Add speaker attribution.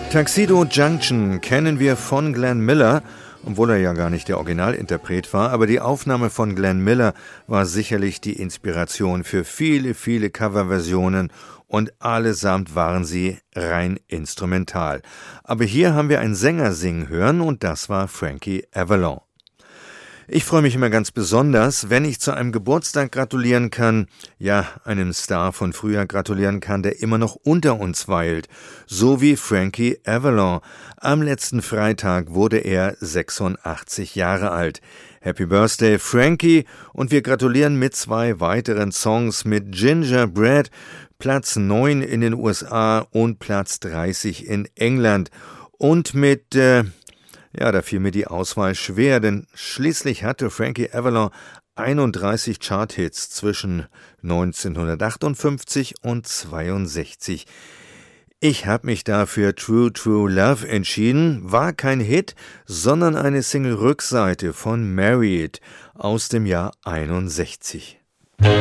Speaker 1: Tuxedo Junction kennen wir von Glenn Miller, obwohl er ja gar nicht der Originalinterpret war, aber die Aufnahme von Glenn Miller war sicherlich die Inspiration für viele, viele Coverversionen und allesamt waren sie rein instrumental. Aber hier haben wir einen Sänger singen hören und das war Frankie Avalon. Ich freue mich immer ganz besonders, wenn ich zu einem Geburtstag gratulieren kann, ja, einem Star von früher gratulieren kann, der immer noch unter uns weilt, so wie Frankie Avalon. Am letzten Freitag wurde er 86 Jahre alt. Happy Birthday, Frankie, und wir gratulieren mit 2 weiteren Songs mit Gingerbread, Platz 9 in den USA und Platz 30 in England und mit da fiel mir die Auswahl schwer, denn schließlich hatte Frankie Avalon 31 Charthits zwischen 1958 und 62. Ich habe mich da für True True Love entschieden, war kein Hit, sondern eine Single-Rückseite von Married aus dem Jahr 61.